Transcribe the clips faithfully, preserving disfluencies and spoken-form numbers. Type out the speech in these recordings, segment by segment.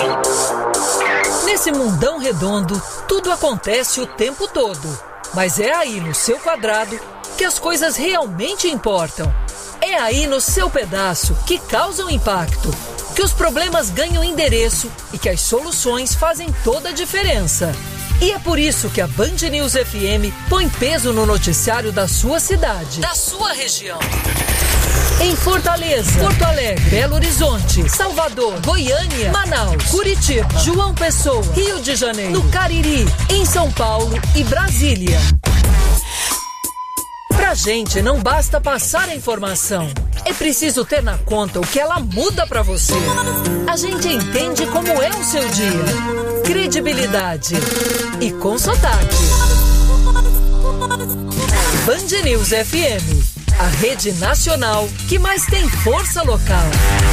Nesse mundão redondo, tudo acontece o tempo todo. Mas é aí no seu quadrado que as coisas realmente importam. É aí no seu pedaço que causam impacto, que os problemas ganham endereço e que as soluções fazem toda a diferença. E é por isso que a Band News F M põe peso no noticiário da sua cidade, da sua região. Em Fortaleza, Porto Alegre, Belo Horizonte, Salvador, Goiânia, Manaus, Curitiba, João Pessoa, Rio de Janeiro, no Cariri, em São Paulo e Brasília. Pra gente não basta passar a informação, é preciso ter na conta o que ela muda pra você. A gente entende como é o seu dia. Credibilidade e com sotaque. Band News F M, a rede nacional que mais tem força local.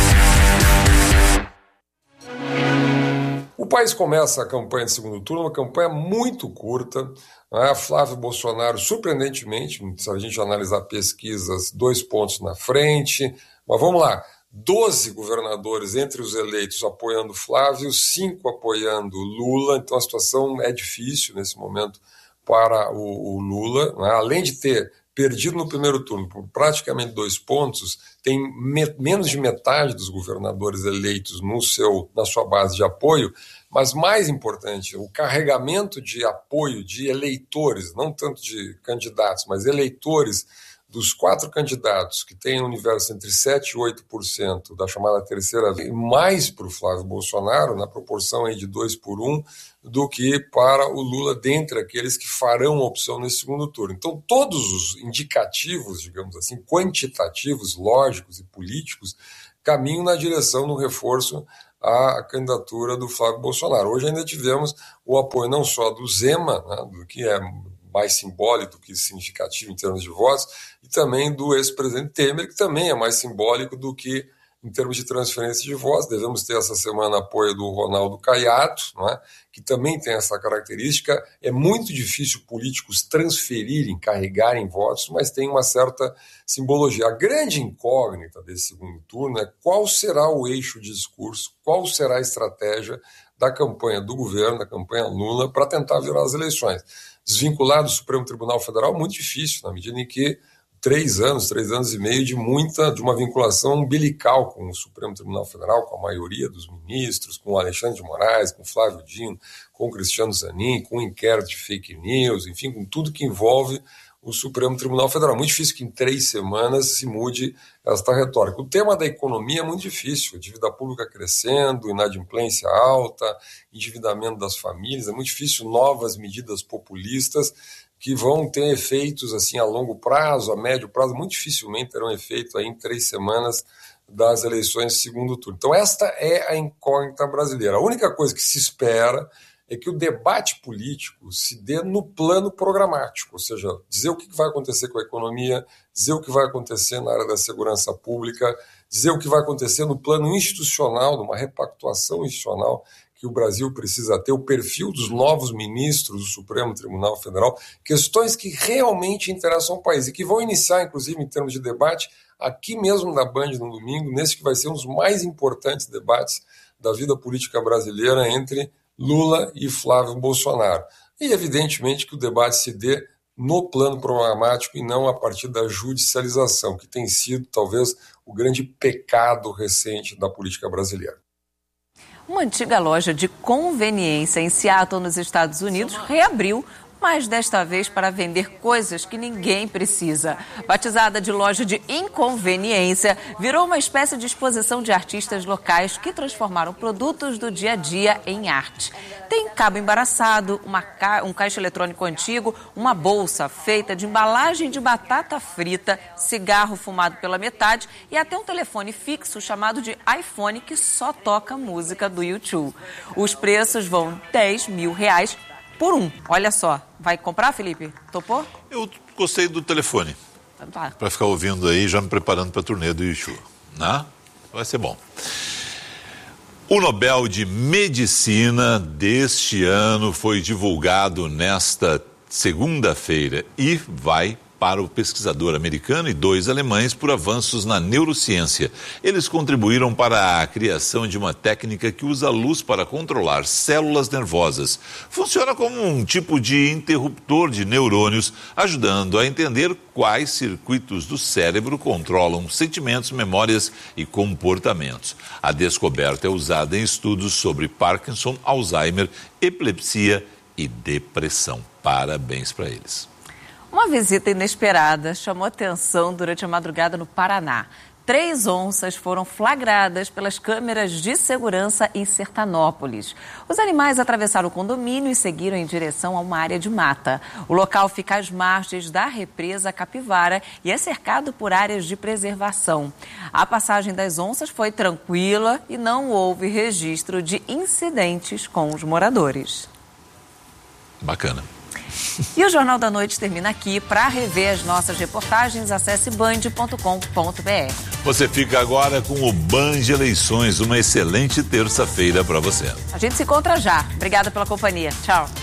O país começa a campanha de segundo turno, uma campanha muito curta. Né? Flávio Bolsonaro, surpreendentemente, se a gente analisar pesquisas, dois pontos na frente. Mas vamos lá, doze governadores entre os eleitos apoiando Flávio, cinco apoiando Lula. Então a situação é difícil nesse momento para o, o Lula. Né? Além de ter perdido no primeiro turno por praticamente dois pontos, tem me- menos de metade dos governadores eleitos no seu, na sua base de apoio, mas mais importante, o carregamento de apoio de eleitores, não tanto de candidatos, mas eleitores dos quatro candidatos que têm um universo entre sete e oito por cento da chamada terceira via, mais para o Flávio Bolsonaro, na proporção aí de dois por um, do que para o Lula, dentre aqueles que farão opção nesse segundo turno. Então, todos os indicativos, digamos assim, quantitativos, lógicos e políticos, caminham na direção do reforço à candidatura do Flávio Bolsonaro. Hoje ainda tivemos o apoio não só do Zema, né, do que é mais simbólico do que significativo em termos de votos, e também do ex-presidente Temer, que também é mais simbólico do que em termos de transferência de votos. Devemos ter essa semana apoio do Ronaldo Caiado, não é? Que também tem essa característica. É muito difícil políticos transferirem, carregarem votos, mas tem uma certa simbologia. A grande incógnita desse segundo turno é qual será o eixo de discurso, qual será a estratégia da campanha do governo, da campanha Lula, para tentar virar as eleições. Desvincular do Supremo Tribunal Federal é muito difícil, na medida em que três anos, três anos e meio de muita, de uma vinculação umbilical com o Supremo Tribunal Federal, com a maioria dos ministros, com o Alexandre de Moraes, com o Flávio Dino, com o Cristiano Zanin, com o inquérito de fake news, enfim, com tudo que envolve o Supremo Tribunal Federal. Muito difícil que em três semanas se mude esta retórica. O tema da economia é muito difícil, dívida pública crescendo, inadimplência alta, endividamento das famílias, é muito difícil novas medidas populistas que vão ter efeitos assim a longo prazo, a médio prazo, muito dificilmente terão efeito aí em três semanas das eleições de segundo turno. Então esta é a incógnita brasileira. A única coisa que se espera é que o debate político se dê no plano programático, ou seja, dizer o que vai acontecer com a economia, dizer o que vai acontecer na área da segurança pública, dizer o que vai acontecer no plano institucional, numa repactuação institucional que o Brasil precisa ter, o perfil dos novos ministros do Supremo Tribunal Federal, questões que realmente interessam ao país e que vão iniciar, inclusive, em termos de debate, aqui mesmo na Band no domingo, nesse que vai ser um dos mais importantes debates da vida política brasileira entre Lula e Flávio Bolsonaro. E, evidentemente, que o debate se dê no plano programático e não a partir da judicialização, que tem sido, talvez, o grande pecado recente da política brasileira. Uma antiga loja de conveniência em Seattle, nos Estados Unidos, reabriu, mas desta vez para vender coisas que ninguém precisa. Batizada de loja de inconveniência, virou uma espécie de exposição de artistas locais que transformaram produtos do dia a dia em arte. Tem cabo embaraçado, uma ca... um caixa eletrônico antigo, uma bolsa feita de embalagem de batata frita, cigarro fumado pela metade e até um telefone fixo chamado de iPhone que só toca música do YouTube. Os preços vão dez mil reais por um. Olha só. Vai comprar, Felipe? Topou? Eu gostei do telefone. Tá. Para ficar ouvindo aí, já me preparando para a turnê do YouTube. Né? Vai ser bom. O Nobel de Medicina deste ano foi divulgado nesta segunda-feira e vai para o pesquisador americano e dois alemães por avanços na neurociência. Eles contribuíram para a criação de uma técnica que usa a luz para controlar células nervosas. Funciona como um tipo de interruptor de neurônios, ajudando a entender quais circuitos do cérebro controlam sentimentos, memórias e comportamentos. A descoberta é usada em estudos sobre Parkinson, Alzheimer, epilepsia e depressão. Parabéns para eles. Uma visita inesperada chamou atenção durante a madrugada no Paraná. Três onças foram flagradas pelas câmeras de segurança em Sertanópolis. Os animais atravessaram o condomínio e seguiram em direção a uma área de mata. O local fica às margens da represa Capivara e é cercado por áreas de preservação. A passagem das onças foi tranquila e não houve registro de incidentes com os moradores. Bacana. E o Jornal da Noite termina aqui. Para rever as nossas reportagens, acesse band ponto com ponto b r. Você fica agora com o Band Eleições. Uma excelente terça-feira para você. A gente se encontra já. Obrigada pela companhia. Tchau.